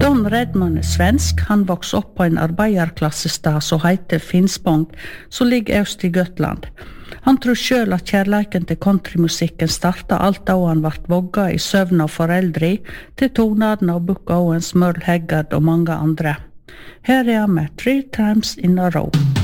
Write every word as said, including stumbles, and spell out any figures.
Don Redman er svensk. Han vokste opp på en arbeiderklassestad som heter Finspång, som ligger øst i Gotland. Han tror selv at kjærleiken til countrymusikken startet alt da han vart vogga i søvn av foreldre til tonadene av Buck Owens, Merle Haggard og mange andre. Her er han med Three Times in a Row.